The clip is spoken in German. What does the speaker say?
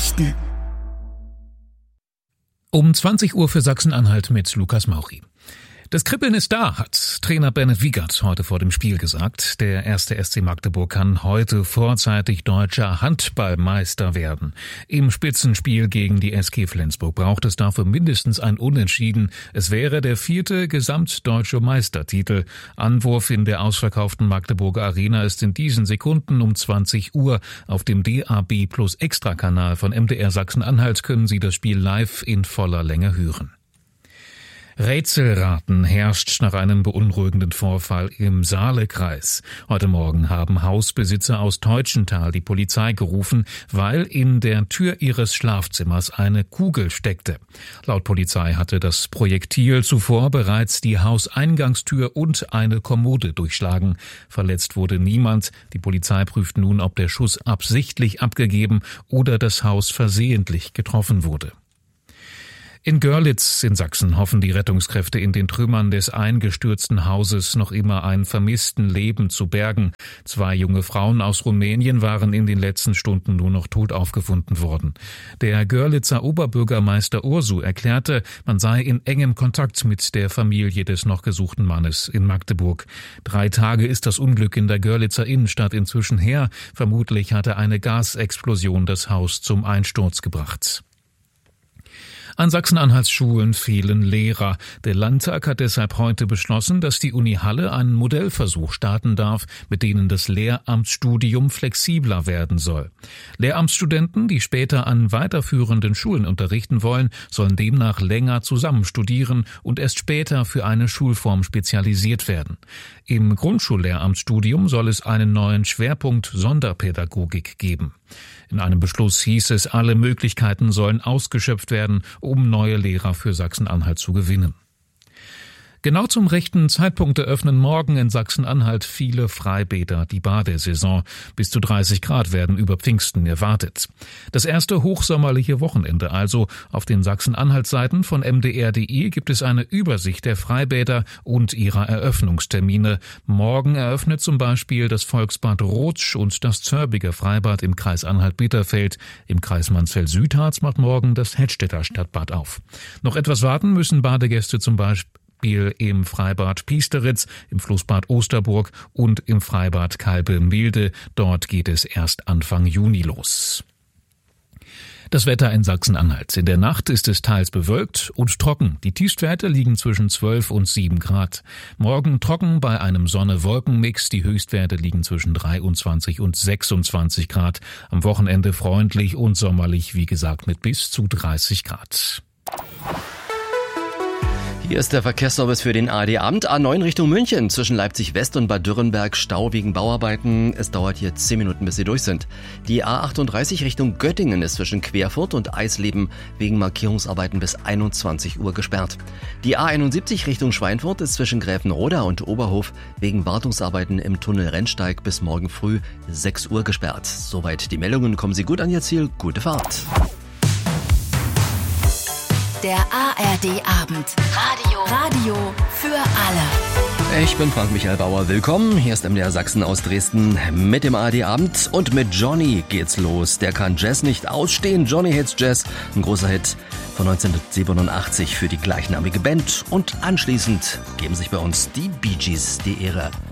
Nachrichten. Um 20 Uhr für Sachsen-Anhalt mit Lukas Maury. Das Kribbeln ist da, hat Trainer Bennett Wiegert heute vor dem Spiel gesagt. Der erste SC Magdeburg kann heute vorzeitig deutscher Handballmeister werden. Im Spitzenspiel gegen die SG Flensburg braucht es dafür mindestens ein Unentschieden. Es wäre der 4. gesamtdeutsche Meistertitel. Anwurf in der ausverkauften Magdeburger Arena ist in diesen Sekunden um 20 Uhr. Auf dem DAB Plus Extra-Kanal von MDR Sachsen-Anhalt können Sie das Spiel live in voller Länge hören. Rätselraten herrscht nach einem beunruhigenden Vorfall im Saalekreis. Heute Morgen haben Hausbesitzer aus Teutschenthal die Polizei gerufen, weil in der Tür ihres Schlafzimmers eine Kugel steckte. Laut Polizei hatte das Projektil zuvor bereits die Hauseingangstür und eine Kommode durchschlagen. Verletzt wurde niemand. Die Polizei prüft nun, ob der Schuss absichtlich abgegeben oder das Haus versehentlich getroffen wurde. In Görlitz in Sachsen hoffen die Rettungskräfte in den Trümmern des eingestürzten Hauses noch immer ein vermissten Leben zu bergen. 2 junge Frauen aus Rumänien waren in den letzten Stunden nur noch tot aufgefunden worden. Der Görlitzer Oberbürgermeister Ursu erklärte, man sei in engem Kontakt mit der Familie des noch gesuchten Mannes in Magdeburg. 3 Tage ist das Unglück in der Görlitzer Innenstadt inzwischen her. Vermutlich hatte eine Gasexplosion das Haus zum Einsturz gebracht. An Sachsen-Anhalts Schulen fehlen Lehrer. Der Landtag hat deshalb heute beschlossen, dass die Uni Halle einen Modellversuch starten darf, mit denen das Lehramtsstudium flexibler werden soll. Lehramtsstudenten, die später an weiterführenden Schulen unterrichten wollen, sollen demnach länger zusammen studieren und erst später für eine Schulform spezialisiert werden. Im Grundschullehramtsstudium soll es einen neuen Schwerpunkt Sonderpädagogik geben. In einem Beschluss hieß es, alle Möglichkeiten sollen ausgeschöpft werden, um neue Lehrer für Sachsen-Anhalt zu gewinnen. Genau zum rechten Zeitpunkt eröffnen morgen in Sachsen-Anhalt viele Freibäder die Badesaison. Bis zu 30 Grad werden über Pfingsten erwartet. Das erste hochsommerliche Wochenende also. Auf den Sachsen-Anhalt-Seiten von mdr.de gibt es eine Übersicht der Freibäder und ihrer Eröffnungstermine. Morgen eröffnet zum Beispiel das Volksbad Rotsch und das Zörbiger Freibad im Kreis Anhalt-Bitterfeld. Im Kreis Mansfeld-Südharz macht morgen das Hedstedter Stadtbad auf. Noch etwas warten müssen Badegäste zum Beispiel im Freibad Piesteritz, im Flussbad Osterburg und im Freibad Kalbe-Milde. Dort geht es erst Anfang Juni los. Das Wetter in Sachsen-Anhalt. In der Nacht ist es teils bewölkt und trocken. Die Tiefstwerte liegen zwischen 12 und 7 Grad. Morgen trocken bei einem Sonne-Wolken-Mix. Die Höchstwerte liegen zwischen 23 und 26 Grad. Am Wochenende freundlich und sommerlich, wie gesagt, mit bis zu 30 Grad. Hier ist der Verkehrsservice für den ARD-Abend. A9 Richtung München, zwischen Leipzig West und Bad Dürrenberg, Stau wegen Bauarbeiten. Es dauert hier 10 Minuten, bis Sie durch sind. Die A38 Richtung Göttingen ist zwischen Querfurt und Eisleben wegen Markierungsarbeiten bis 21 Uhr gesperrt. Die A71 Richtung Schweinfurt ist zwischen Gräfenroda und Oberhof wegen Wartungsarbeiten im Tunnel Rennsteig bis morgen früh 6 Uhr gesperrt. Soweit die Meldungen. Kommen Sie gut an Ihr Ziel. Gute Fahrt. Der ARD-Abend. Radio für alle. Ich bin Frank-Michael Bauer. Willkommen. Hier ist MDR Sachsen aus Dresden mit dem ARD-Abend. Und mit Johnny geht's los. Der kann Jazz nicht ausstehen. Johnny Hits Jazz. Ein großer Hit von 1987 für die gleichnamige Band. Und anschließend geben sich bei uns die Bee Gees die Ehre.